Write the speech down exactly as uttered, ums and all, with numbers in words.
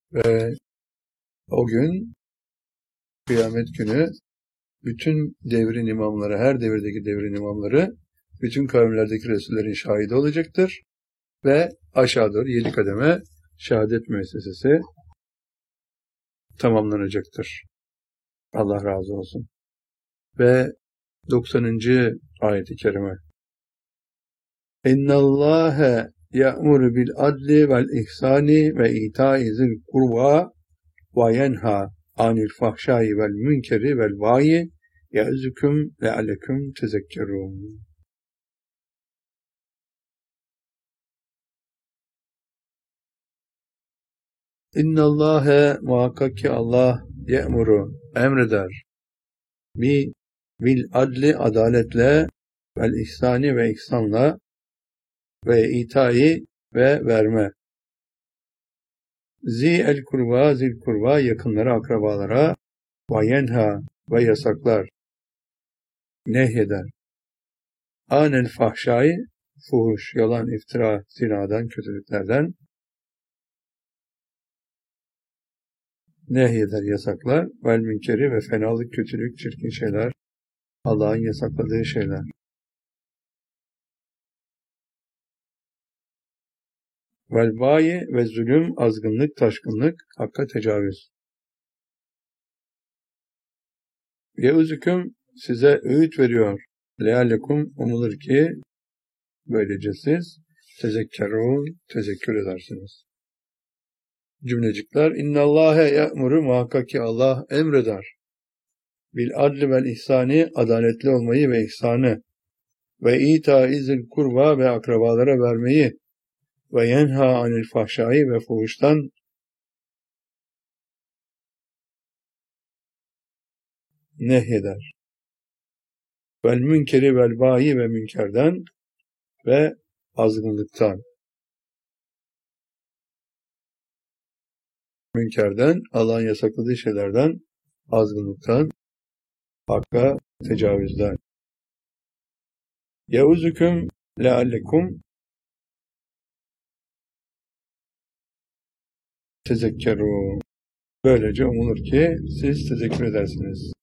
Ve o gün, kıyamet günü, bütün devrin imamları, her devirdeki devrin imamları, bütün kavimlerdeki Resullerin şahidi olacaktır. Ve aşağı doğru yedi kademe şehadet müessesesi tamamlanacaktır. Allah razı olsun. Ve doksanıncı ayet-i kerime. İnnallâhe ya'muru bil adli vel ihsani ve itâi zil kurva ve yenha anil fahşâi vel münkeri vel vâyi ye'züküm le'aleküm tezekkerûn. İnnallâhe muhakkak ki Allah ye'muru emreder bi bil adli adaletle vel ihsani ve ihsanla ve itai ve verme. Zi el kurva zil kurva yakınlara akrabalara ve yenha ve yasaklar nehyeder. Anel fahşayı fuhuş, yalan, iftira, zinadan, kötülüklerden nehyeder, yasaklar. Vel münkeri ve fenalık, kötülük, çirkin şeyler, Allah'ın yasakladığı şeyler. Vel bayi ve zulüm, azgınlık, taşkınlık, hakka tecavüz. Yeuzüküm size öğüt veriyor. Leallekum umulur ki böylece siz tezekkerûn, tezekkür edersiniz. Cümlecikler. İnnallâhe ye'muru muhakkak ki Allah emreder. Bil adli vel ihsani adaletli olmayı ve ihsanı ve itâi zil kurba ve akrabalara vermeyi ve yenha anil fahşai ve fuhuştan nehyeder. Vel münkeri vel bayi ve münkerden ve azgınlıktan. Münkerden, Allah'ın yasakladığı şeylerden, azgınlıktan, hakka tecavüzden. Yeuzüküm leallekum tezekkerûn. Böylece umulur ki siz tezekkür edersiniz.